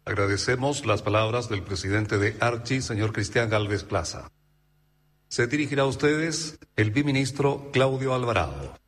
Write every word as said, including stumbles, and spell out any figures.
Agradecemos las palabras del presidente de Archi, señor Cristian Gálvez Plaza. Se dirigirá a ustedes el biministro Claudio Alvarado.